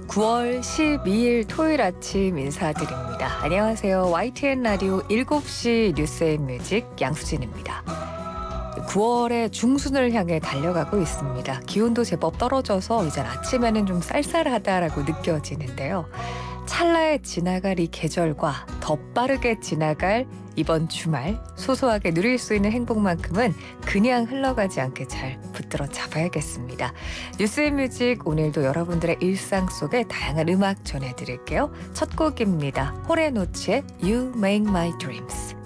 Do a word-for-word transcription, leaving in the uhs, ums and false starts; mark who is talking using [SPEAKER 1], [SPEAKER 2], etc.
[SPEAKER 1] 구월 십이일 토요일 아침 인사드립니다. 안녕하세요. 와이티엔 라디오 일곱 시 뉴스앤뮤직 양수진입니다. 구월의 중순을 향해 달려가고 있습니다. 기온도 제법 떨어져서 이제 아침에는 좀 쌀쌀하다라고 느껴지는데요. 찰나에 지나갈 이 계절과 더 빠르게 지나갈 이번 주말, 소소하게 누릴 수 있는 행복만큼은 그냥 흘러가지 않게 잘 붙들어 잡아야겠습니다. 뉴스앤뮤직 오늘도 여러분들의 일상 속에 다양한 음악 전해드릴게요. 첫 곡입니다. 호레노치의 You Make My Dreams.